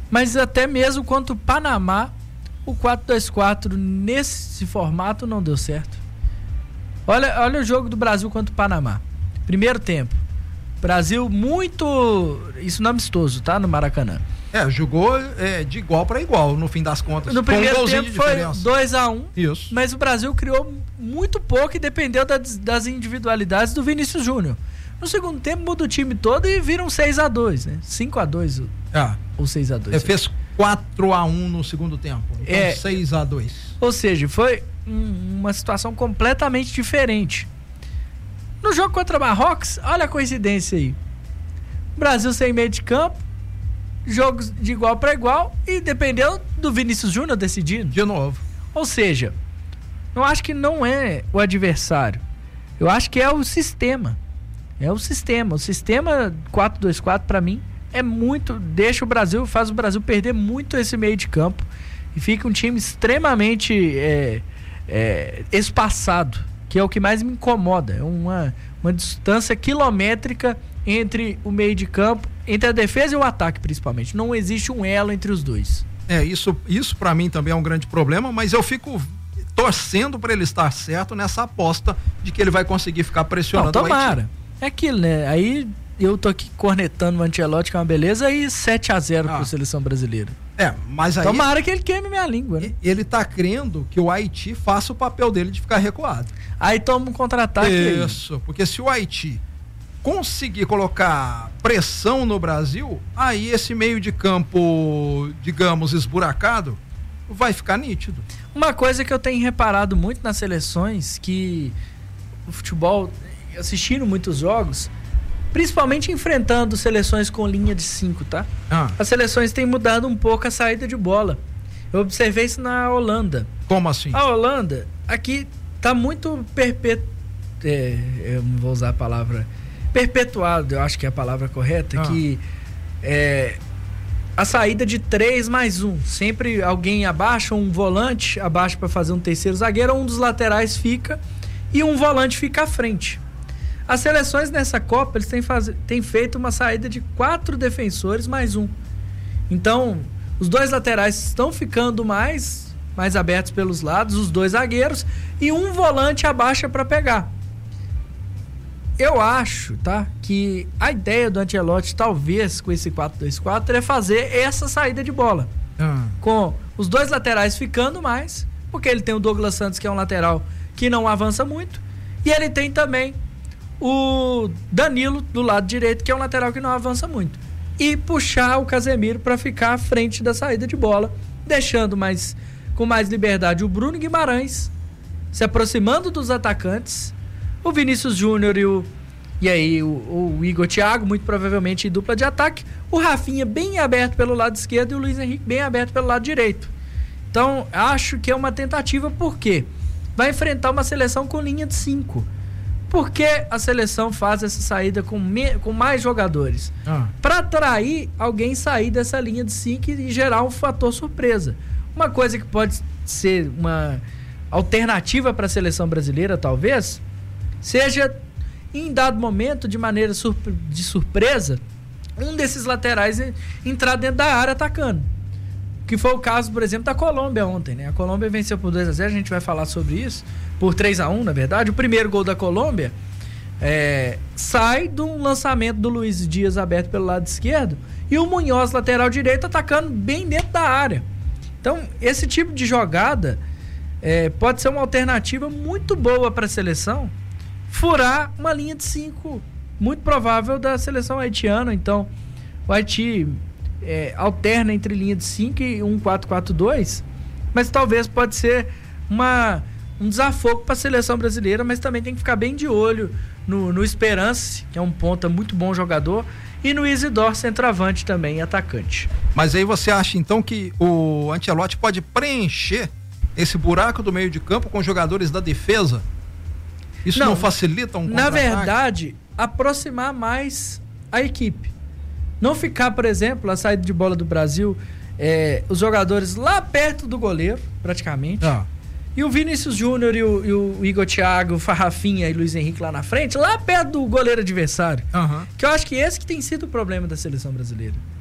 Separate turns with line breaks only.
Mas até mesmo contra o Panamá, o 4-2-4 nesse formato não deu certo. Olha o jogo do Brasil contra o Panamá. Primeiro tempo. Brasil muito... Isso não é amistoso, tá? No Maracanã.
Jogou de igual para igual, no fim das contas.
No primeiro tempo foi 2-1.
Isso.
Mas o Brasil criou muito pouco e dependeu das individualidades do Vinícius Júnior. No segundo tempo muda o time todo e viram 6-2, né? 5-2 ou 6-2.
Fez 4-1 no segundo tempo. Então 6-2.
Ou seja, foi uma situação completamente diferente. No jogo contra Marrocos, olha a coincidência aí. Brasil sem meio de campo, jogos de igual para igual e dependeu do Vinícius Júnior decidindo.
De novo.
Ou seja, eu acho que não é o adversário. Eu acho que é o sistema. É o sistema. O sistema 4-2-4 para mim é muito... faz o Brasil perder muito esse meio de campo e fica um time extremamente espaçado, que é o que mais me incomoda. É uma distância quilométrica entre o meio de campo, entre a defesa e o ataque principalmente. Não existe um elo entre os dois.
Isso para mim também é um grande problema, mas eu fico torcendo para ele estar certo nessa aposta de que ele vai conseguir ficar pressionando o
Haiti. É aquilo, né? Aí eu tô aqui cornetando o Ancelotti, que é uma beleza, e 7-0 para a seleção brasileira.
Mas aí...
Tomara que ele queime minha língua, né?
Ele tá crendo que o Haiti faça o papel dele de ficar recuado.
Aí toma um contra-ataque.
Isso, porque se o Haiti conseguir colocar pressão no Brasil, aí esse meio de campo, digamos, esburacado, vai ficar nítido.
Uma coisa que eu tenho reparado muito nas seleções, que o futebol, assistindo muitos jogos, principalmente enfrentando seleções com linha de 5, tá? As seleções têm mudado um pouco a saída de bola. Eu observei isso na Holanda.
Como assim?
A Holanda, aqui, tá muito eu não vou usar a palavra perpetuado, eu acho que é a palavra correta, que a saída de 3+1, sempre alguém abaixa, um volante abaixa para fazer um terceiro zagueiro, um dos laterais fica e um volante fica à frente. As seleções nessa Copa, eles têm feito uma saída de 4 defensores mais 1. Então, os 2 laterais estão ficando mais abertos pelos lados, os 2 zagueiros, e um volante abaixa para pegar. Eu acho, tá, que a ideia do Ancelotti, talvez, com esse 4-2-4, é fazer essa saída de bola. Com os 2 laterais ficando mais, porque ele tem o Douglas Santos, que é um lateral que não avança muito, e ele tem também o Danilo do lado direito, que é um lateral que não avança muito. E puxar o Casemiro para ficar à frente da saída de bola, deixando com mais liberdade o Bruno Guimarães, se aproximando dos atacantes, o Vinícius Júnior e o Igor Thiago, muito provavelmente em dupla de ataque, o Rafinha bem aberto pelo lado esquerdo e o Luiz Henrique bem aberto pelo lado direito. Então, acho que é uma tentativa, porque vai enfrentar uma seleção com linha de 5. Por que a seleção faz essa saída com mais jogadores? Para atrair alguém sair dessa linha de 5 e gerar um fator surpresa. Uma coisa que pode ser uma alternativa para a seleção brasileira, talvez, seja, em dado momento, de maneira de surpresa, um desses laterais entrar dentro da área atacando. Que foi o caso, por exemplo, da Colômbia ontem, né? A Colômbia venceu por 2-0, a gente vai falar sobre isso, por 3-1, na verdade. O primeiro gol da Colômbia sai de um lançamento do Luiz Dias aberto pelo lado esquerdo e o Munhoz, lateral direito, atacando bem dentro da área. Então, esse tipo de jogada pode ser uma alternativa muito boa para a seleção furar uma linha de 5, muito provável, da seleção haitiana. Então, o Haiti alterna entre linha de 5 e um 4-4-2, mas talvez pode ser um desafogo para a seleção brasileira, mas também tem que ficar bem de olho no Esperance, que é um ponta muito bom jogador, e no Isidore, centroavante também, atacante.
Mas aí você acha então que o Ancelotti pode preencher esse buraco do meio de campo com jogadores da defesa? Isso não facilita um contra-ataque?
Na verdade, aproximar mais a equipe. Não ficar, por exemplo, a saída de bola do Brasil, os jogadores lá perto do goleiro, praticamente. E o Vinícius Júnior e o Igor Thiago, o Rafinha e o Luiz Henrique lá na frente, lá perto do goleiro adversário. Que eu acho que esse que tem sido o problema da seleção brasileira.